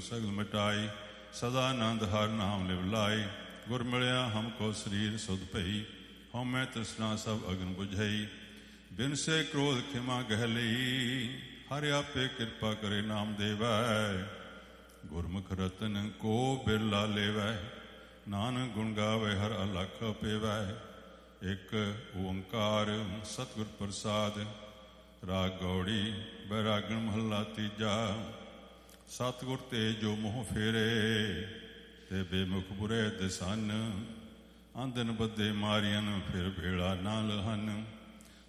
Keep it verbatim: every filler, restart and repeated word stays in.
सगल मिटाई, सदा आनंद हर नाम लिव लाई। गुर मिलिया हमको शरीर सुध पई, हमें तृष्णा सब अग्न बुझई। बिन से क्रोध खिमा गह लई, हर आपे कृपा करे नाम देवै। गुरमुख रतन को बिरला लेवै, नानक गुण गावे हर अलख पेवै। एक ओंकार सतगुर प्रसाद, राग गौड़ी बैरागण महला तीजा। सतगुर ते जो मोह फेरे, ते बेमुख बुरे दिसन। आंदन बदे मारियन फिर भेड़ा ना लहन।